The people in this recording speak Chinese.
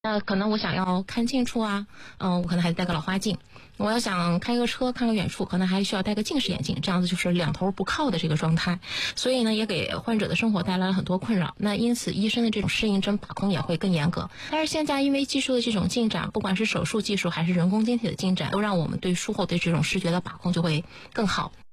可能我想要看近处啊，我可能还得戴个老花镜。我要想开个车看个远处，可能还需要戴个近视眼镜，这样子就是两头不靠的这个状态。所以呢，也给患者的生活带来了很多困扰。那因此，医生的这种适应症把控也会更严格。但是现在因为技术的这种进展，不管是手术技术还是人工晶体的进展，都让我们对术后的这种视觉的把控就会更好。